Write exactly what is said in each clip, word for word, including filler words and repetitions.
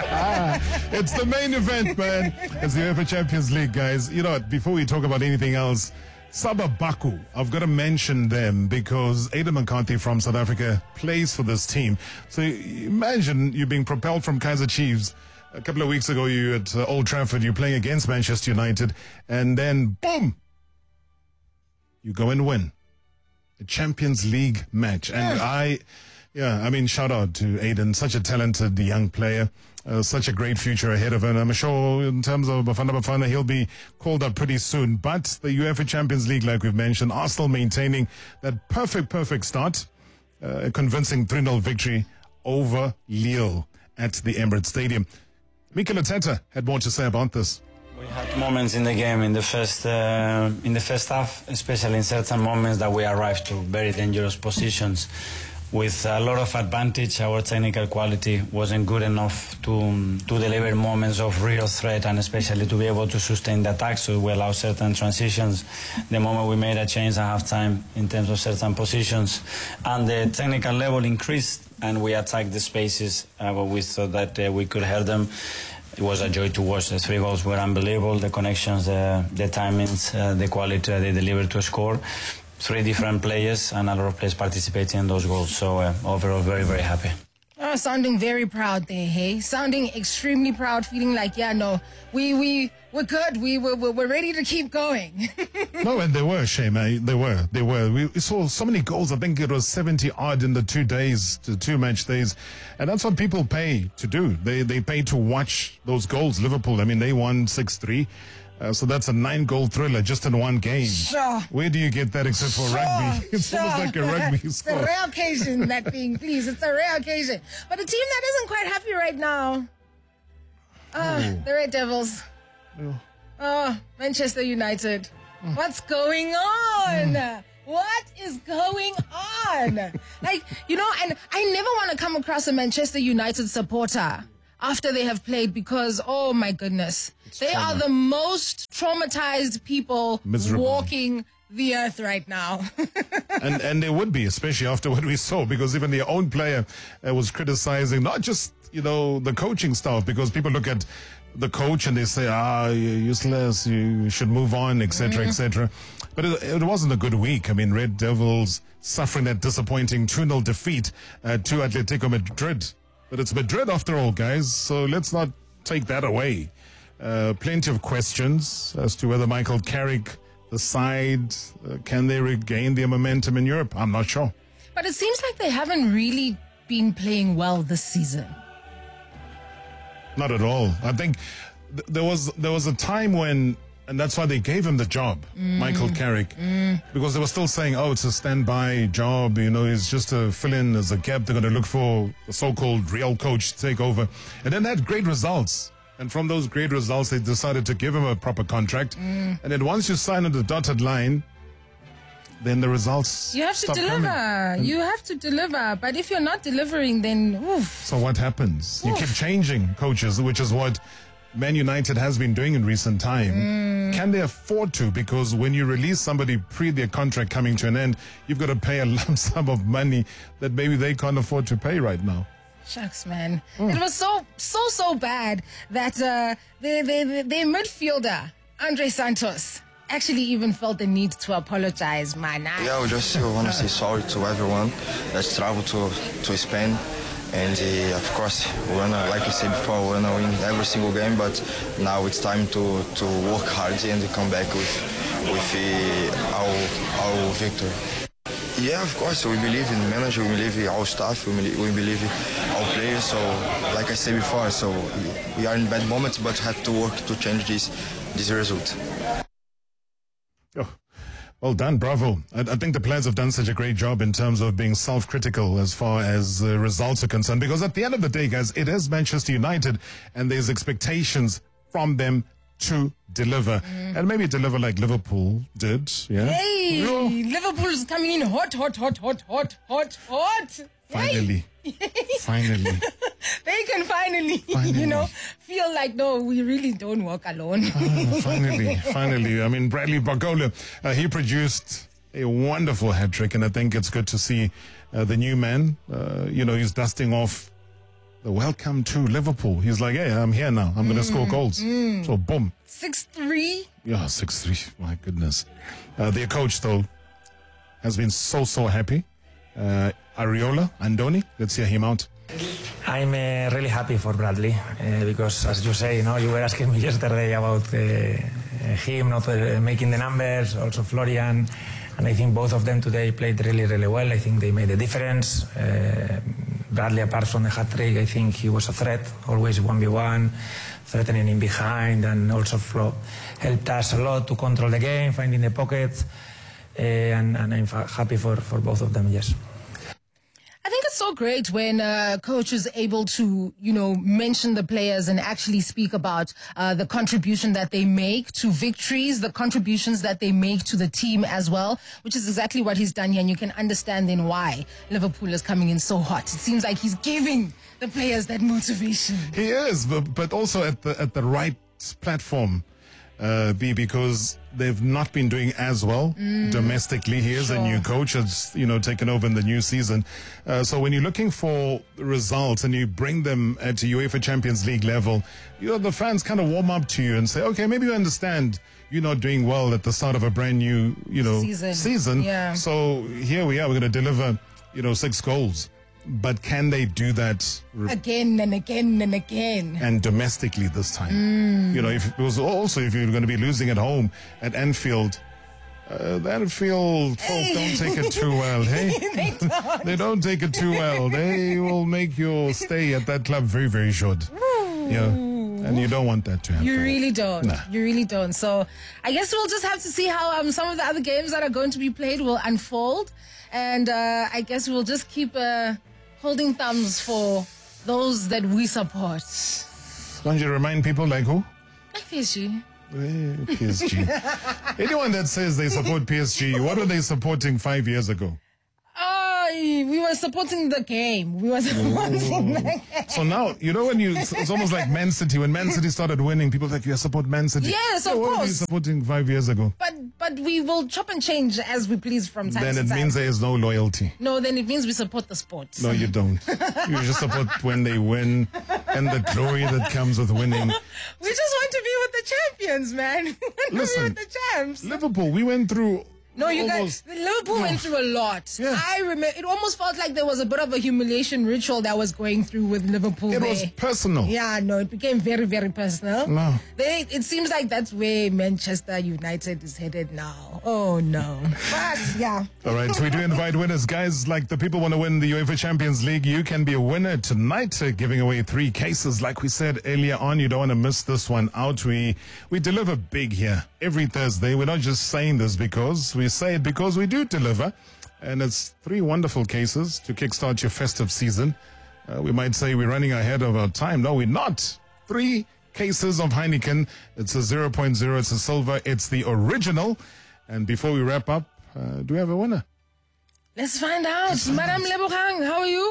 ah, it's the main event, man. It's the UEFA Champions League, guys. You know what? Before we talk about anything else, Saba Baku, I've got to mention them because Aiden McCarthy from South Africa plays for this team. So imagine you being propelled from Kaizer Chiefs. A couple of weeks ago, you at uh, Old Trafford, you're playing against Manchester United, and then, boom, you go and win a Champions League match. And Yeah. I, yeah, I mean, shout out to Aiden, such a talented young player, uh, such a great future ahead of him. I'm sure in terms of Bafana Bafana, he'll be called up pretty soon. But the UEFA Champions League, like we've mentioned, are still maintaining that perfect, perfect start, uh, a convincing three nil victory over Lille at the Emirates Stadium. Mikel Arteta had more to say about this. We had moments in the game in the first uh, in the first half, especially in certain moments that we arrived to very dangerous positions. With a lot of advantage, our technical quality wasn't good enough to um, to deliver moments of real threat and especially to be able to sustain the attack. So we allowed certain transitions. The moment we made a change at halftime in terms of certain positions, and the technical level increased, and we attacked the spaces uh, where we thought that uh, we could hurt them. It was a joy to watch. The three goals were unbelievable. The connections, the, the timings, uh, the quality they delivered to score. Three different players and a lot of players participating in those goals. So uh, overall, very, very happy. Oh, sounding very proud there, hey? Sounding extremely proud, feeling like, yeah, no, we, we, we're good. We, we're, we're ready to keep going. No, and they were, Shema. They were. They were. We saw so many goals. I think it was seventy odd in the two days, the two match days. And that's what people pay to do. They they pay to watch those goals. Liverpool, I mean, they won six three. Uh, so that's a nine-goal thriller just in one game. Sure. Where do you get that except for Sure, rugby? It's sure. almost like a rugby It's score. a rare occasion, that thing, please. It's a rare occasion. But a team that isn't quite happy right now. Ah, Oh. the Red Devils. Oh. Oh, Manchester United. What's going on? What is going on? Like, you know, and I never want to come across a Manchester United supporter after they have played because, oh my goodness, they trauma. are the most traumatized people Miserable. walking the earth right now. and and they would be, especially after what we saw, because even their own player uh, was criticizing not just, you know, the coaching staff, because people look at the coach and they say, ah, you're useless, you should move on, et cetera, et cetera. But it, it wasn't a good week. I mean, Red Devils suffering that disappointing two nil defeat uh, to Atletico Madrid. But it's Madrid after all, guys, so let's not take that away. Uh, plenty of questions as to whether Michael Carrick, the side, uh, can they regain their momentum in Europe? I'm not sure. But it seems like they haven't really been playing well this season. Not at all. I think th- there was there was a time when, and that's why they gave him the job, mm. Michael Carrick, mm. because they were still saying, oh, it's a standby job, you know, it's just a fill-in as a gap. They're going to look for a so-called real coach to take over. And then they had great results. And from those great results, they decided to give him a proper contract. Mm. And then once you sign on the dotted line, then the results You have to stop deliver. coming. You have to deliver. But if you're not delivering, then oof. So what happens? You Oof. keep changing coaches, which is what Man United has been doing in recent time. Mm. Can they afford to? Because when you release somebody pre their contract coming to an end, you've got to pay a lump sum of money that maybe they can't afford to pay right now. Shucks, man. It was so, so, so bad that uh, the, the, the midfielder, Andre Santos, actually even felt the need to apologize, man. I- Yeah, we just uh, want to say sorry to everyone that's traveled to, to Spain. And uh, of course, we wanna, like we said before, we wanna win every single game. But now it's time to, to work hard and come back with with uh, our our victory. Yeah, of course, we believe in the manager, we believe in our staff, we believe, we believe in our players. So, like I said before, so we are in bad moments, but have to work to change this this result. Oh, well done, bravo. I, I think the players have done such a great job in terms of being self-critical as far as uh, results are concerned, because at the end of the day, guys, it is Manchester United and there's expectations from them to deliver. Mm. And maybe deliver like Liverpool did, yeah? Hey, Yeah. Liverpool's coming in hot, hot, hot, hot, hot, hot, hot. Finally. Finally. They can finally, Finally. you know, feel like, no, we really don't work alone. Ah, finally, finally. I mean, Bradley Barcola, uh, he produced a wonderful hat-trick, and I think it's good to see uh, the new man, uh, you know, he's dusting off the welcome to Liverpool. He's like, hey, I'm here now. I'm going to Mm, score goals. mm. So, boom. six three. Yeah, six three. My goodness. Uh, their coach, though, has been so, so happy. Uh, Ariola Andoni, let's hear him out. I'm uh, really happy for Bradley uh, because, as you say, you know, you were asking me yesterday about uh, uh, him not uh, making the numbers, also Florian, and I think both of them today played really, really well. I think they made a difference. Uh, Bradley, apart from the hat-trick, I think he was a threat, always one v one, threatening in behind, and also Flo helped us a lot to control the game, finding the pockets, uh, and, and I'm fa- happy for, for both of them, yes. I think it's so great when a coach is able to, you know, mention the players and actually speak about uh, the contribution that they make to victories, the contributions that they make to the team as well, which is exactly what he's done here. And you can understand then why Liverpool is coming in so hot. It seems like he's giving the players that motivation. He is, but, but also at the at the right platform, uh, B, because they've not been doing as well mm, domestically. He is sure. a new coach, has, you know, taken over in the new season. Uh, so when you're looking for results and you bring them at UEFA Champions League level, you know, the fans kind of warm up to you and say, okay, maybe you understand you're not doing well at the start of a brand new, you know, season. season. Yeah. So here we are, we're going to deliver, you know, six goals. But can they do that re- again and again and again? And domestically this time? Mm. You know, if it was also if you're going to be losing at home at Anfield, uh, the Anfield folk hey. don't take it too well, hey? they, don't. they don't take it too well. They will make your stay at that club very, very short. Ooh. Yeah. And you don't want that to happen. You really don't. Nah. You really don't. So I guess we'll just have to see how um, some of the other games that are going to be played will unfold. And uh, I guess we'll just keep uh, holding thumbs for those that we support. Don't you remind people like who? Like P S G. Hey, P S G. Anyone that says they support P S G, what were they supporting five years ago? Oh, we were supporting the game. We were supporting the game. So now, you know, when you, it's almost like Man City. When Man City started winning, people were like, you support Man City. Yes, so of what course. What were you supporting five years ago? But but we will chop and change as we please from time then to time. Then it means there is no loyalty. No, then it means we support the sport. No, you don't. You just support when they win and the glory that comes with winning. We just want to be with the champions, man. We want Listen, to be with the champs. Liverpool, we went through... No, you almost, guys, Liverpool went through a lot. Yeah. I remember, it almost felt like there was a bit of a humiliation ritual that was going through with Liverpool. It there. was personal. Yeah, no, it became very, very personal. No. They, it seems like that's where Manchester United is headed now. Oh, no. But, yeah. All right, we do invite winners. Guys, like the people want to win the UEFA Champions League, you can be a winner tonight, uh, giving away three cases. Like we said earlier on, you don't want to miss this one out. We, we deliver big here every Thursday. We're not just saying this because we say it because we do deliver, and it's three wonderful cases to kickstart your festive season. Uh, we might say we're running ahead of our time. No, we're not. Three cases of Heineken. It's a zero point zero. It's a silver. It's the original. And before we wrap up, uh, do we have a winner? Let's find out. Let's find Madame Lebogang, how are you?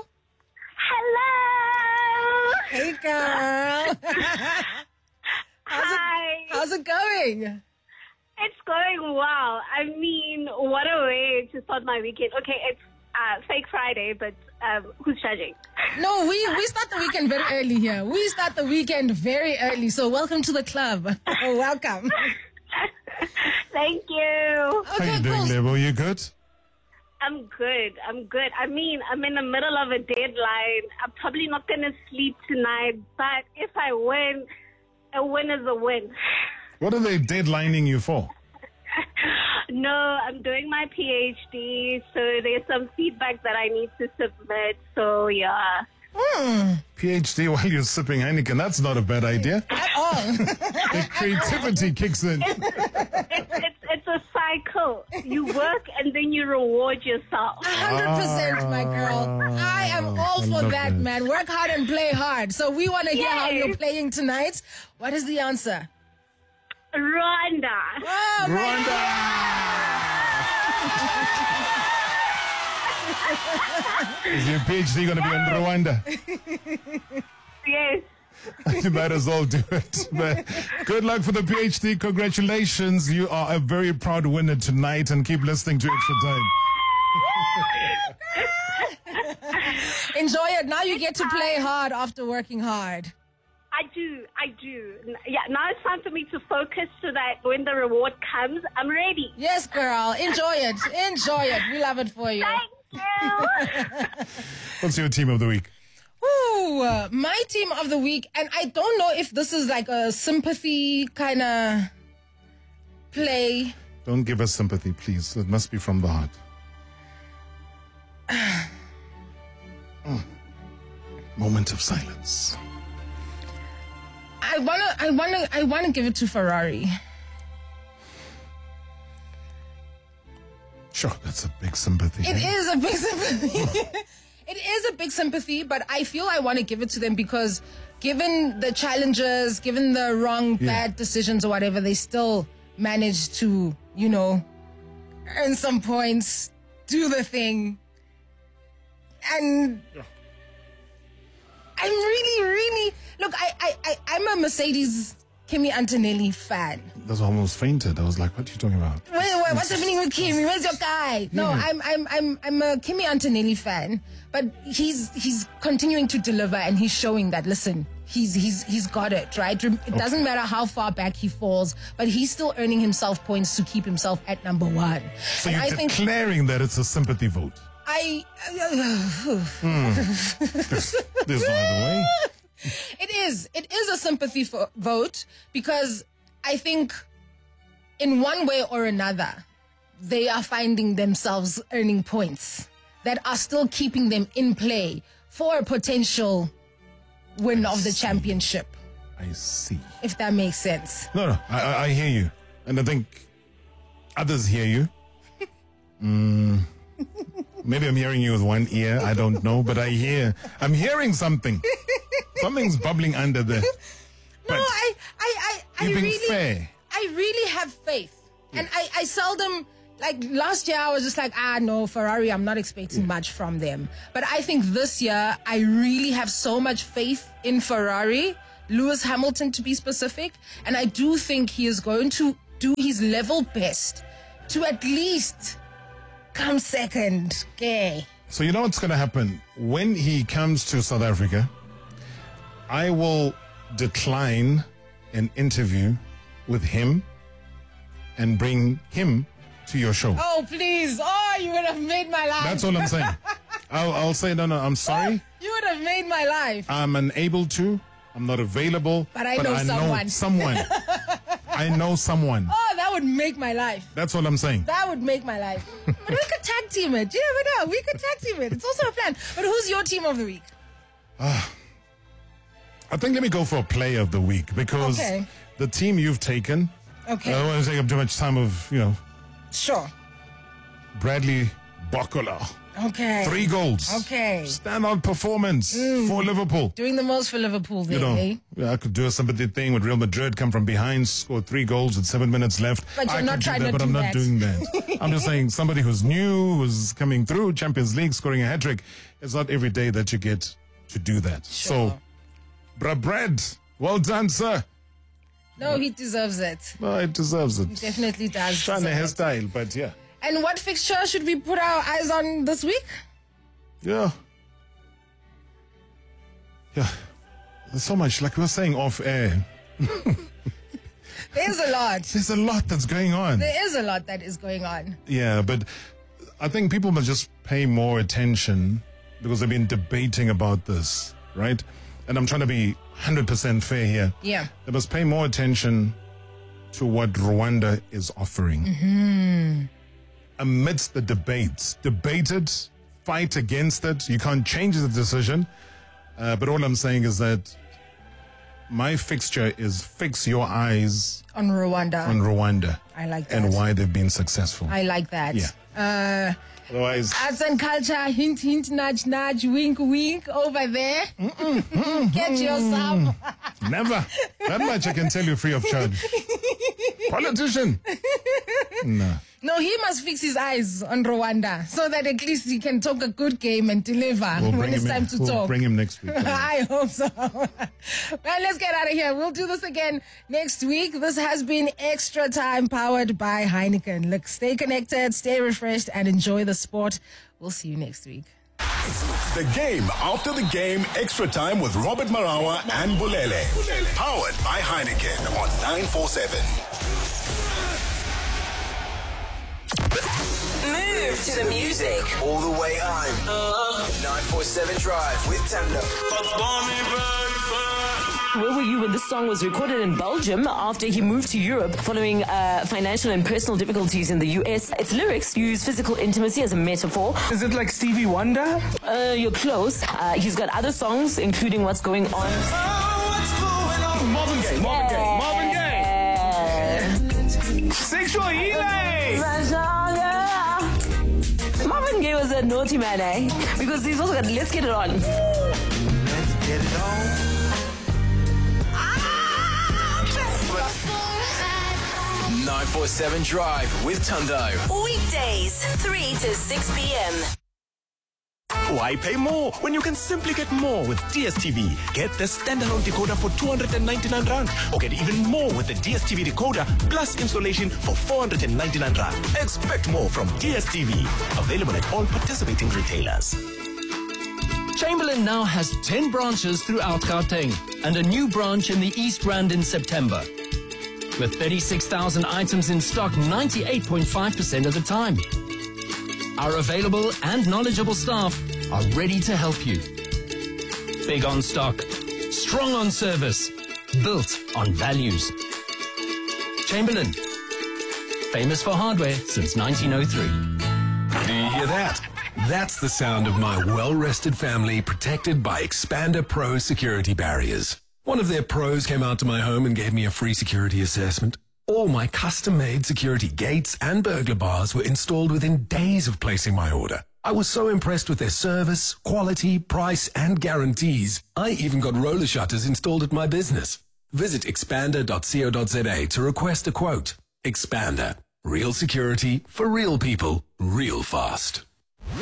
Hello. Hey, girl. how's Hi. It, how's it going? It's going well. I mean, what a way to start my weekend. Okay, it's uh, fake Friday, but um, who's judging? No, we, we start the weekend very early here. We start the weekend very early. So welcome to the club. Oh, welcome. Thank you. Okay, How you doing, cool. Lebo? You good? I'm good. I'm good. I mean, I'm in the middle of a deadline. I'm probably not going to sleep tonight, but if I win, a win is a win. What are they deadlining you for? No, I'm doing my PhD, so there's some feedback that I need to submit. So, yeah. Mm. PhD while you're sipping Heineken, that's not a bad idea. At all. The creativity kicks in. It's, it's, it's a cycle. You work and then you reward yourself. one hundred percent, my girl. I am all I for love that, that. man. Work hard and play hard. So we want to hear how Yes. you're playing tonight. What is the answer? Rwanda. Oh, my Rwanda! Is your PhD going to be in Rwanda? Yes. You might as well do it. But good luck for the PhD. Congratulations. You are a very proud winner tonight, and keep listening to Extra Time. enjoy it. Now you get to play hard after working hard. I do, I do. N- Yeah, now it's time for me to focus so that when the reward comes, I'm ready. Yes, girl. Enjoy it. Enjoy it. We love it for you. Thank you. What's your team of the week? Ooh, uh, my team of the week, and I don't know if this is like a sympathy kind of play. Don't give us sympathy, please. It must be from the heart. Mm. Moment of silence. I wanna, I wanna, I wanna give it to Ferrari. Sure, that's a big sympathy. It eh? is a big sympathy. It is a big sympathy, but I feel I want to give it to them because given the challenges, given the wrong, Yeah. bad decisions or whatever, they still managed to, you know, earn some points, do the thing. And I'm really, really, look, I, I, I, I'm a Mercedes Kimi Antonelli fan. That's almost fainted. I was like, what are you talking about? Wait, wait, what's happening with Kimi? Where's your guy? No, Yeah. I'm I'm I'm I'm a Kimi Antonelli fan, but he's he's continuing to deliver and he's showing that listen, he's he's he's got it, right? It doesn't matter how far back he falls, but he's still earning himself points to keep himself at number one. So and you're I think declaring that it's a sympathy vote. I There's no other way. It is. It is a sympathy fo- vote because I think in one way or another, they are finding themselves earning points that are still keeping them in play for a potential win of the championship, I see. if that makes sense. No, no, I, I, I hear you. And I think others hear you. Mm, maybe I'm hearing you with one ear. I don't know. But I hear, I'm hearing something. Something's bubbling under there. No, But I, I, I, I you're being really, fair. I really have faith. And I, I seldom, like last year, I was just like, ah, no, Ferrari, I'm not expecting much from them. But I think this year, I really have so much faith in Ferrari, Lewis Hamilton to be specific. And I do think he is going to do his level best to at least come second. Okay. So you know what's going to happen? When he comes to South Africa, I will decline an interview with him and bring him to your show. Oh, please. Oh, you would have made my life. That's all I'm saying. I'll, I'll say, no, no, I'm sorry. You would have made my life. I'm unable to. I'm not available. But I know someone. know someone. I know someone. Oh, that would make my life. That's all I'm saying. That would make my life. But we could tag team it. You never know. We could tag team it. It's also a plan. But who's your team of the week? I think let me go for a player of the week because Okay. the team you've taken, Okay. I don't want to take up too much time of, you know, Sure. Bradley Bacola. Okay. Three goals. Okay. Standout performance for Liverpool. Doing the most for Liverpool there, You know, eh? yeah, I could do a sympathy thing with Real Madrid, come from behind, score three goals with seven minutes left. But you're I not could do trying that, to but do I'm not that. doing that. I'm just saying somebody who's new, who's coming through Champions League, scoring a hat-trick. It's not every day that you get to do that. So, Bra Brad, well done, sir. No, he deserves it. No, it deserves it. He definitely does. Shine a deserve it. hairstyle, but yeah. And what fixture should we put our eyes on this week? Yeah. Yeah. There's so much, like we were saying off air, There's a lot. there's a lot that's going on. There is a lot that is going on. Yeah, but I think people must just pay more attention because they've been debating about this, right? And I'm trying to be one hundred percent fair here. Yeah. They must pay more attention to what Rwanda is offering. Mm-hmm. Amidst the debates, debate it, fight against it. You can't change the decision. Uh, but all I'm saying is that my fixture is fix your eyes On Rwanda. on Rwanda I like that. and why they've been successful. I like that. Yeah. Uh, Otherwise, arts and culture, hint, hint, nudge, nudge, wink, wink, over there. Get yourself. never. That much I can tell you free of charge. Politician. No. No, he must fix his eyes on Rwanda so that at least he can talk a good game and deliver We'll when bring it's him time in. to We'll talk. bring him next week. I hope so. Well, let's get out of here. We'll do this again next week. This has been Extra Time powered by Heineken. Look, stay connected, stay refreshed, and enjoy the sport. We'll see you next week. The game after the game, extra time with Robert Marawa and Bulele. Powered by Heineken on nine forty-seven. Move to the music. All the way home. Uh, nine forty-seven Drive with Tando. Where were you when this song was recorded in Belgium after he moved to Europe following uh, financial and personal difficulties in the U S? Its lyrics use physical intimacy as a metaphor. Is it like Stevie Wonder? Uh, you're close. Uh, he's got other songs, including What's Going On. Oh, what's going on? Marvin Gaye, Marvin Gaye, Marvin Gaye. Sexual healing. Marvin Gaye was a naughty man, eh? Because he's also got Let's Get It On. Let's get it on. nine forty-seven Drive with Tundo. Weekdays, three to six p.m. Why pay more when you can simply get more with D S T V? Get the standalone decoder for two hundred ninety-nine rand or get even more with the D S T V decoder plus installation for four hundred ninety-nine rand. Expect more from D S T V. Available at all participating retailers. Chamberlain now has ten branches throughout Gauteng and a new branch in the East Rand in September. With thirty-six thousand items in stock ninety-eight point five percent of the time. Our available and knowledgeable staff are ready to help you. Big on stock, strong on service, built on values. Chamberlain, famous for hardware since nineteen oh three. Do you hear that? That's the sound of my well-rested family protected by Expander Pro security barriers. One of their pros came out to my home and gave me a free security assessment. All my custom-made security gates and burglar bars were installed within days of placing my order. I was so impressed with their service, quality, price, and guarantees. I even got roller shutters installed at my business. Visit expander dot co dot za to request a quote. Expander. Real security for real people, real fast.